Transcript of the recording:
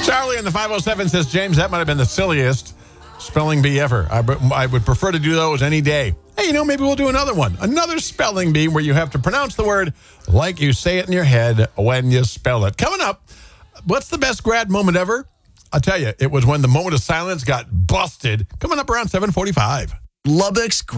Charlie in the 507 says, James, that might have been the silliest spelling bee ever. I would prefer to do those any day. Hey, maybe we'll do another one. Another spelling bee where you have to pronounce the word like you say it in your head when you spell it. Coming up, what's the best grad moment ever? I'll tell you, it was when the moment of silence got busted. Coming up around 7:45. Lubbock's